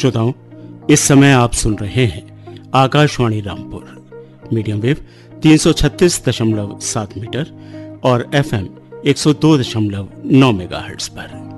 श्रोताओं, इस समय आप सुन रहे हैं Akashvani Rampur medium wave 336.7 metre और FM 102.9 मेगाहर्ट्ज पर।